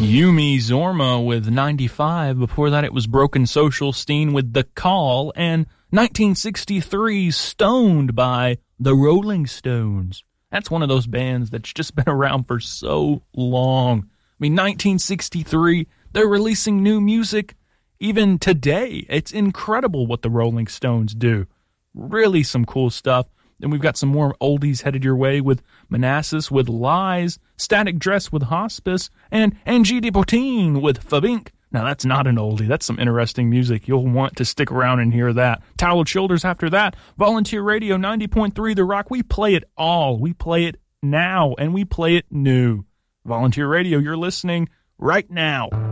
Yumi Zorma with 95. Before that, it was Broken Social Scene with The Call, and 1963 Stoned by the Rolling Stones. That's one of those bands that's just been around for so long. I mean, 1963, they're releasing new music even today. It's incredible what the Rolling Stones do. Really some cool stuff. Then we've got some more oldies headed your way with Manassas with Lies, Static Dress with Hospice, and Angie Depotine with Fabink. Now that's not an oldie. That's some interesting music. You'll want to stick around and hear that. Toweled Shoulders after that. Volunteer Radio 90.3 The Rock. We play it all. We play it now, and we play it new. Volunteer Radio, you're listening right now.